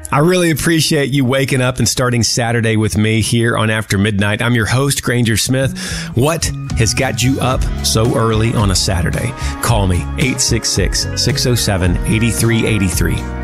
I really appreciate you waking up and starting Saturday with me here on After Midnight. I'm your host, Granger Smith. What has got you up so early on a Saturday? Call me, 866-607-8383.